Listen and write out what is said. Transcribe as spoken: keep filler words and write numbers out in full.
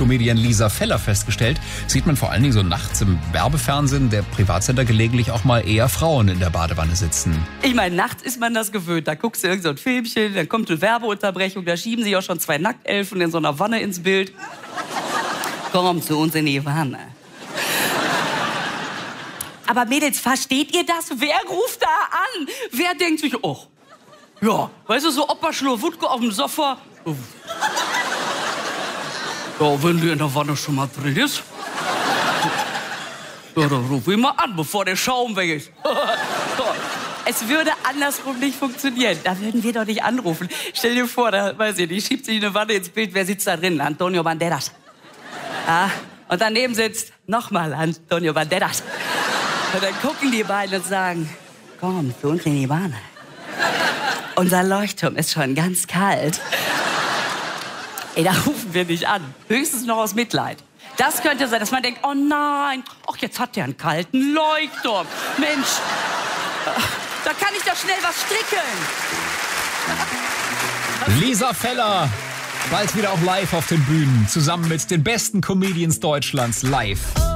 Comedian Lisa Feller festgestellt, sieht man vor allen Dingen so nachts im Werbefernsehen der Privatsender gelegentlich auch mal eher Frauen in der Badewanne sitzen. Ich meine, nachts ist man das gewöhnt. Da guckst du irgend so ein Filmchen, dann kommt eine Werbeunterbrechung, da schieben sich auch schon zwei Nacktelfen in so einer Wanne ins Bild. Komm zu uns in die Wanne. Aber Mädels, versteht ihr das? Wer ruft da an? Wer denkt sich, oh, ja, weißt du, so Opa Schlurwutko auf dem Sofa. Ja, wenn die in der Wanne schon mal drin ist, ja, dann ruf ihn mal an, bevor der Schaum weg ist. Es würde andersrum nicht funktionieren. Da würden wir doch nicht anrufen. Stell dir vor, da, weiß ich nicht, schiebt sich eine Wanne ins Bild. Wer sitzt da drin? Antonio Banderas. Ja, und daneben sitzt nochmal Antonio Banderas. Und dann gucken die beiden und sagen, komm, zu uns in die Wanne. Unser Leuchtturm ist schon ganz kalt. Ey, da rufen wir nicht an. Höchstens noch aus Mitleid. Das könnte sein, dass man denkt, oh nein, ach, jetzt hat der einen kalten Leuchtturm. Mensch, da kann ich doch schnell was stricken. Lisa Feller, bald wieder auch live auf den Bühnen, zusammen mit den besten Comedians Deutschlands live.